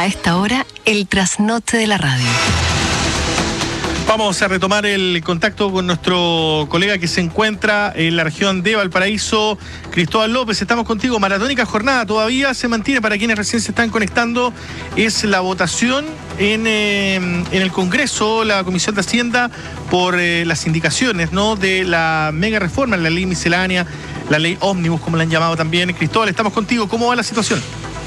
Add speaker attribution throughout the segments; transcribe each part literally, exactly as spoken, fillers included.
Speaker 1: A esta hora, el trasnoche de la radio.
Speaker 2: Vamos a retomar el contacto con nuestro colega que se encuentra en la región de Valparaíso, Cristóbal López. Estamos contigo. Maratónica jornada todavía se mantiene para quienes recién se están conectando. Es la votación en, eh, en el Congreso, la Comisión de Hacienda, por eh, las indicaciones, ¿no?, de la mega reforma, la ley miscelánea, la ley ómnibus, como la han llamado también. Cristóbal, estamos contigo. ¿Cómo va la situación?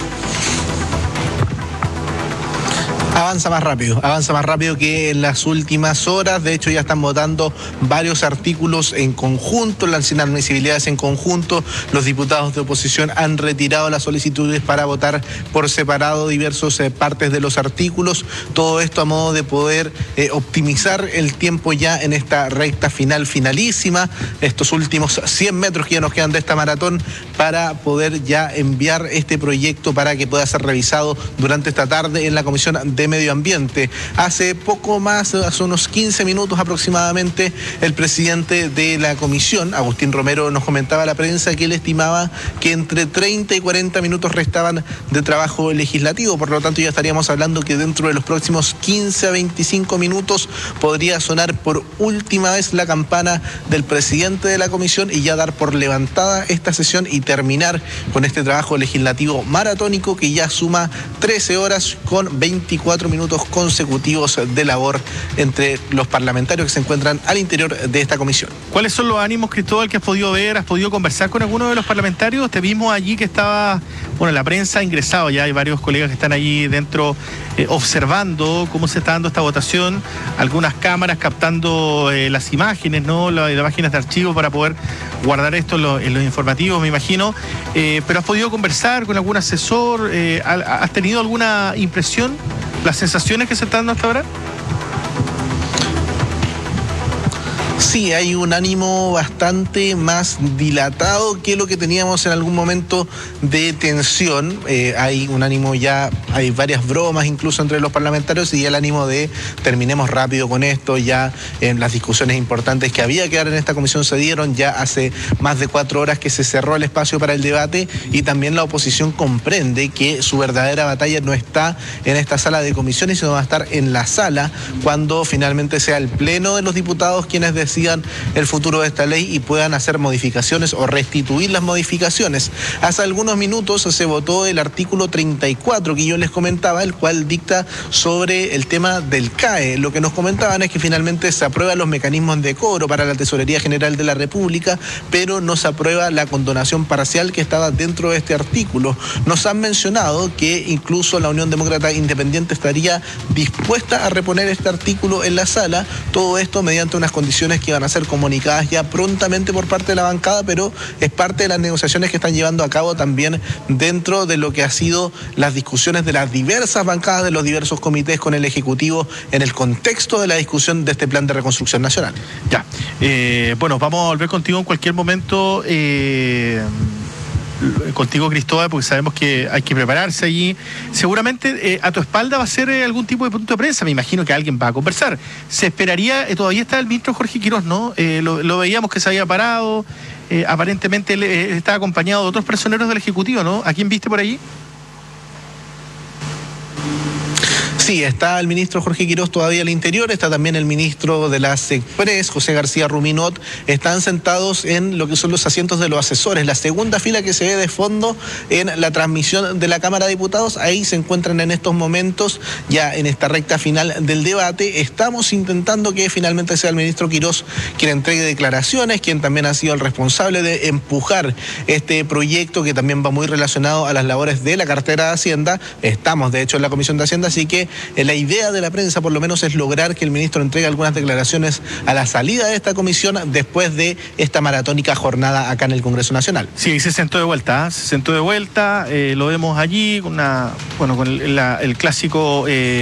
Speaker 3: Avanza más rápido, avanza más rápido que en las últimas horas. De hecho, ya están votando varios artículos en conjunto, las inadmisibilidades en conjunto. Los diputados de oposición han retirado las solicitudes para votar por separado diversas eh, partes de los artículos. Todo esto a modo de poder eh, optimizar el tiempo ya en esta recta final finalísima, estos últimos cien metros que ya nos quedan de esta maratón, para poder ya enviar este proyecto para que pueda ser revisado durante esta tarde en la Comisión de Medio Ambiente. Hace poco más, hace unos quince minutos aproximadamente, el presidente de la comisión, Agustín Romero, nos comentaba a la prensa que él estimaba que entre treinta y cuarenta minutos restaban de trabajo legislativo. Por lo tanto, ya estaríamos hablando que dentro de los próximos quince a veinticinco minutos podría sonar por última vez la campana del presidente de la comisión y ya dar por levantada esta sesión y terminar con este trabajo legislativo maratónico que ya suma trece horas con veinticuatro minutos consecutivos de labor entre los parlamentarios que se encuentran al interior de esta comisión.
Speaker 2: ¿Cuáles son los ánimos, Cristóbal, que has podido ver? ¿Has podido conversar con alguno de los parlamentarios? Te vimos allí que estaba, bueno, la prensa ha ingresado, ya hay varios colegas que están allí dentro eh, observando cómo se está dando esta votación, algunas cámaras captando eh, las imágenes, ¿no?, las, las imágenes de archivo para poder guardar esto en, lo, en los informativos, me imagino, eh, pero ¿has podido conversar con algún asesor? Eh, ¿Has tenido alguna impresión? ¿Las sensaciones que se están dando hasta ahora?
Speaker 3: Sí, hay un ánimo bastante más dilatado que lo que teníamos en algún momento de tensión. Eh, hay un ánimo ya, hay varias bromas incluso entre los parlamentarios y el ánimo de terminemos rápido con esto. Ya en las discusiones importantes que había que dar en esta comisión se dieron, ya hace más de cuatro horas que se cerró el espacio para el debate y también la oposición comprende que su verdadera batalla no está en esta sala de comisiones, sino va a estar en la sala cuando finalmente sea el pleno de los diputados quienes decidan el futuro de esta ley y puedan hacer modificaciones o restituir las modificaciones. Hace algunos minutos se votó el artículo treinta y cuatro que yo les comentaba, el cual dicta sobre el tema del C A E. Lo que nos comentaban es que finalmente se aprueban los mecanismos de cobro para la Tesorería General de la República, pero no se aprueba la condonación parcial que estaba dentro de este artículo. Nos han mencionado que incluso la Unión Demócrata Independiente estaría dispuesta a reponer este artículo en la sala, todo esto mediante unas condiciones que van a ser comunicadas ya prontamente por parte de la bancada, pero es parte de las negociaciones que están llevando a cabo también dentro de lo que ha sido las discusiones de las diversas bancadas de los diversos comités con el Ejecutivo en el contexto de la discusión de este plan de reconstrucción nacional.
Speaker 2: Ya, eh, bueno, vamos a volver contigo en cualquier momento. Eh... contigo, Cristóbal, porque sabemos que hay que prepararse allí. Seguramente eh, a tu espalda va a ser eh, algún tipo de punto de prensa. Me imagino que alguien va a conversar. Se esperaría, eh, todavía está el ministro Jorge Quirós, ¿no? Eh, lo, lo veíamos que se había parado. Eh, aparentemente él eh, está acompañado de otros personeros del Ejecutivo, ¿no? ¿A quién viste por allí?
Speaker 3: Sí, está el ministro Jorge Quirós todavía al interior, está también el ministro de la SECPRES, José García Ruminot. Están sentados en lo que son los asientos de los asesores, la segunda fila que se ve de fondo en la transmisión de la Cámara de Diputados. Ahí se encuentran en estos momentos, ya en esta recta final del debate. Estamos intentando que finalmente sea el ministro Quirós quien entregue declaraciones, quien también ha sido el responsable de empujar este proyecto que también va muy relacionado a las labores de la cartera de Hacienda. Estamos, de hecho, en la Comisión de Hacienda, así que la idea de la prensa por lo menos es lograr que el ministro entregue algunas declaraciones a la salida de esta comisión después de esta maratónica jornada acá en el Congreso Nacional.
Speaker 2: Sí, se sentó de vuelta, ¿eh? se sentó de vuelta, eh, lo vemos allí, con una, bueno, con el, la, el clásico... Eh